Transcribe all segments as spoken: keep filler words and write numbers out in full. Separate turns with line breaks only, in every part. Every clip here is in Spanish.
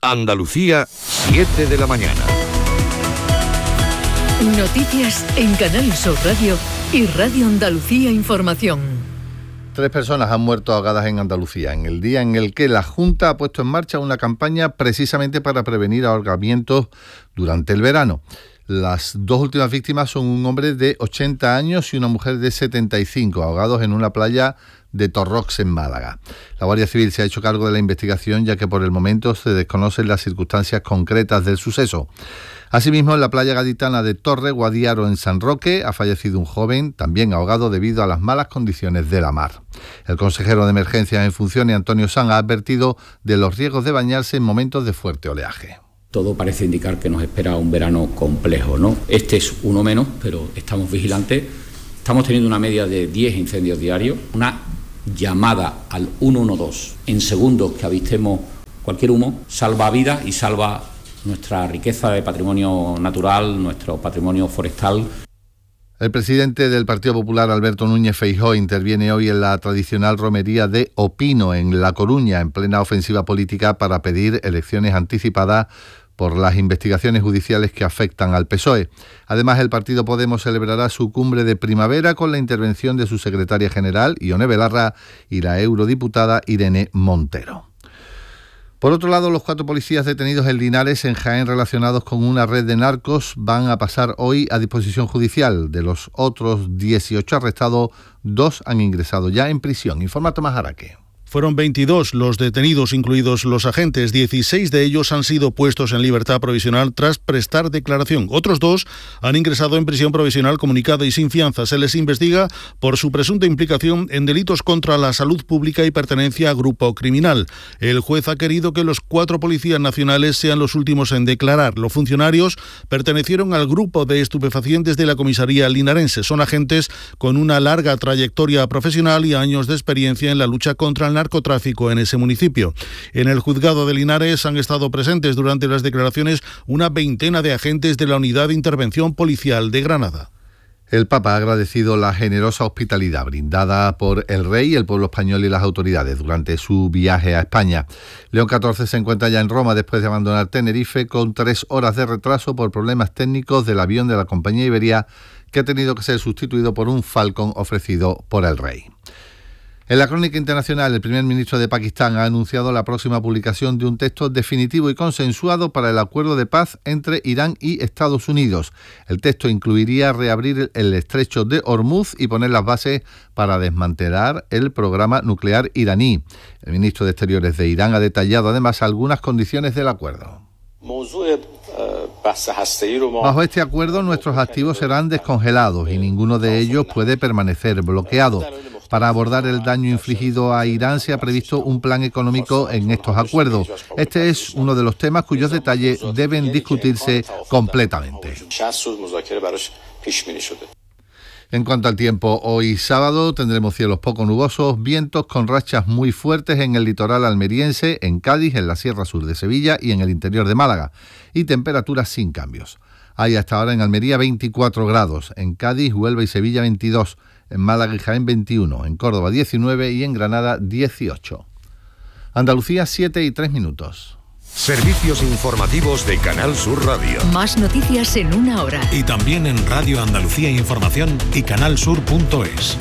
Andalucía, siete de la mañana.
Noticias en Canal Sur Radio y Radio Andalucía Información.
Tres personas han muerto ahogadas en Andalucía, en el día en el que la Junta ha puesto en marcha una campaña precisamente para prevenir ahogamientos durante el verano. Las dos últimas víctimas son un hombre de ochenta años y una mujer de setenta y cinco, ahogados en una playa de Torrox, en Málaga. La Guardia Civil se ha hecho cargo de la investigación, ya que por el momento se desconocen las circunstancias concretas del suceso. Asimismo, en la playa gaditana de Torre Guadiaro, en San Roque, ha fallecido un joven, también ahogado debido a las malas condiciones de la mar. El consejero de Emergencias en funciones, Antonio Sanz, ha advertido de los riesgos de bañarse en momentos de fuerte oleaje.
Todo parece indicar que nos espera un verano complejo, ¿no? Este es uno menos, pero estamos vigilantes. Estamos teniendo una media de diez incendios diarios, una llamada al uno uno dos en segundos que avistemos cualquier humo, salva vidas y salva nuestra riqueza de patrimonio natural, nuestro patrimonio forestal.
El presidente del Partido Popular, Alberto Núñez Feijóo, interviene hoy en la tradicional romería de Opino, en La Coruña, en plena ofensiva política para pedir elecciones anticipadas por las investigaciones judiciales que afectan al P S O E. Además, el partido Podemos celebrará su cumbre de primavera con la intervención de su secretaria general, Ione Belarra, y la eurodiputada Irene Montero. Por otro lado, los cuatro policías detenidos en Linares, en Jaén, relacionados con una red de narcos, van a pasar hoy a disposición judicial. De los otros dieciocho arrestados, dos han ingresado ya en prisión. Informa Tomás Araque.
Fueron veintidós los detenidos, incluidos los agentes. dieciséis de ellos han sido puestos en libertad provisional tras prestar declaración. Otros dos han ingresado en prisión provisional comunicada y sin fianza. Se les investiga por su presunta implicación en delitos contra la salud pública y pertenencia a grupo criminal. El juez ha querido que los cuatro policías nacionales sean los últimos en declarar. Los funcionarios pertenecieron al grupo de estupefacientes de la comisaría linarense. Son agentes con una larga trayectoria profesional y años de experiencia en la lucha contra el narcotráfico en ese municipio. En el juzgado de Linares han estado presentes durante las declaraciones una veintena de agentes de la Unidad de Intervención Policial de Granada.
El Papa ha agradecido la generosa hospitalidad brindada por el rey, el pueblo español y las autoridades durante su viaje a España. León catorce se encuentra ya en Roma después de abandonar Tenerife con tres horas de retraso por problemas técnicos del avión de la compañía Iberia, que ha tenido que ser sustituido por un Falcon ofrecido por el rey. En la crónica internacional, el primer ministro de Pakistán ha anunciado la próxima publicación de un texto definitivo y consensuado para el acuerdo de paz entre Irán y Estados Unidos. El texto incluiría reabrir el estrecho de Hormuz y poner las bases para desmantelar el programa nuclear iraní. El ministro de Exteriores de Irán ha detallado además algunas condiciones del acuerdo. Bajo este acuerdo, nuestros activos serán descongelados y ninguno de ellos puede permanecer bloqueado. Para abordar el daño infligido a Irán se ha previsto un plan económico en estos acuerdos. Este es uno de los temas cuyos detalles deben discutirse completamente. En cuanto al tiempo, hoy sábado tendremos cielos poco nubosos, vientos con rachas muy fuertes en el litoral almeriense, en Cádiz, en la Sierra Sur de Sevilla y en el interior de Málaga, y temperaturas sin cambios. Hay hasta ahora en Almería veinticuatro grados, en Cádiz, Huelva y Sevilla veintidós, en Málaga y Jaén veintiuno, en Córdoba diecinueve y en Granada dieciocho. Andalucía siete y tres minutos.
Servicios informativos de Canal Sur Radio.
Más noticias en una hora.
Y también en Radio Andalucía Información y canalsur punto es.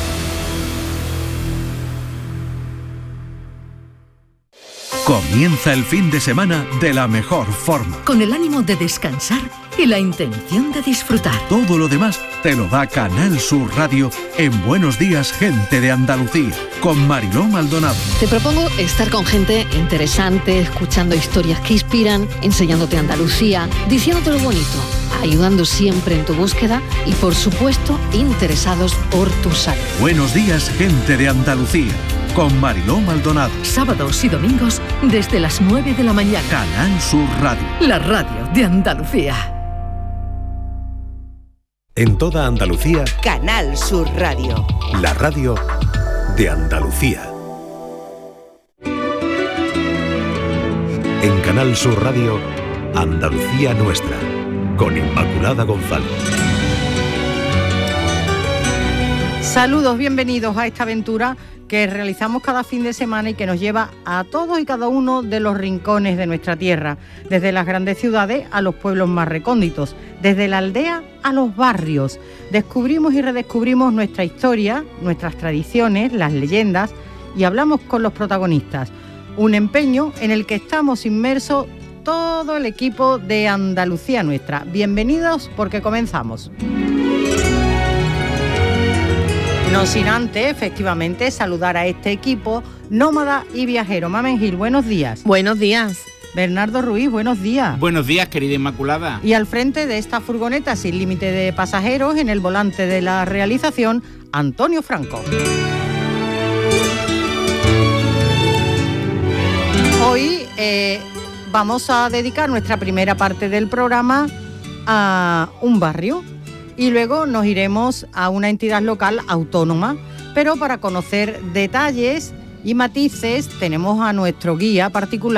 Comienza el fin de semana de la mejor forma.
Con el ánimo de descansar y la intención de disfrutar.
Todo lo demás te lo da Canal Sur Radio en Buenos Días, Gente de Andalucía, con Mariló Maldonado.
Te propongo estar con gente interesante, escuchando historias que inspiran, enseñándote Andalucía, diciéndote lo bonito, ayudando siempre en tu búsqueda y, por supuesto, interesados por tu salud.
Buenos Días, Gente de Andalucía, con Mariló Maldonado.
Sábados y domingos desde las nueve de la mañana.
Canal Sur Radio.
La radio de Andalucía.
En toda Andalucía,
Canal Sur Radio.
La radio de Andalucía. En Canal Sur Radio, Andalucía Nuestra, con Inmaculada González.
Saludos, bienvenidos a esta aventura que realizamos cada fin de semana y que nos lleva a todos y cada uno de los rincones de nuestra tierra, desde las grandes ciudades a los pueblos más recónditos, desde la aldea a los barrios. Descubrimos y redescubrimos nuestra historia, nuestras tradiciones, las leyendas y hablamos con los protagonistas. Un empeño en el que estamos inmersos todo el equipo de Andalucía Nuestra. Bienvenidos porque comenzamos. No sin antes, efectivamente, saludar a este equipo nómada y viajero. Mamen Gil, buenos días.
Buenos días.
Bernardo Ruiz, buenos días.
Buenos días, querida Inmaculada.
Y al frente de esta furgoneta sin límite de pasajeros, en el volante de la realización, Antonio Franco. Hoy eh, vamos a dedicar nuestra primera parte del programa a un barrio. Y luego nos iremos a una entidad local autónoma, pero para conocer detalles y matices tenemos a nuestro guía particular,